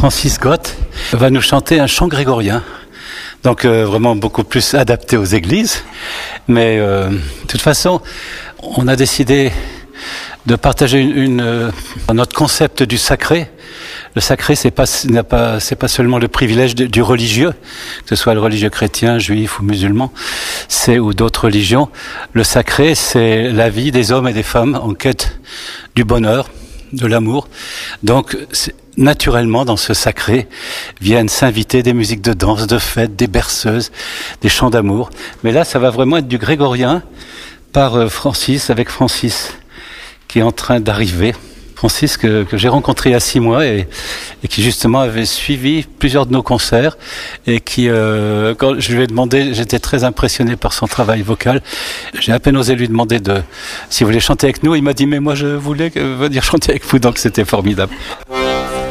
Francis Gott va nous chanter un chant grégorien. Donc vraiment beaucoup plus adapté aux églises. Mais de toute façon, on a décidé de partager notre concept du sacré. Le sacré, c'est pas seulement le privilège du religieux, que ce soit le religieux chrétien, juif ou musulman, ou d'autres religions. Le sacré, c'est la vie des hommes et des femmes en quête du bonheur, de l'amour. Donc, naturellement, dans ce sacré, viennent s'inviter des musiques de danse, de fête, des berceuses, des chants d'amour. Mais là, ça va vraiment être du grégorien par Francis, avec Francis, qui est en train d'arriver. Francis que j'ai rencontré il y a 6 mois et qui justement avait suivi plusieurs de nos concerts et qui, quand je lui ai demandé, j'étais très impressionné par son travail vocal. J'ai à peine osé lui demander s'il voulait chanter avec nous. Il m'a dit mais moi je voulais venir chanter avec vous, donc c'était formidable.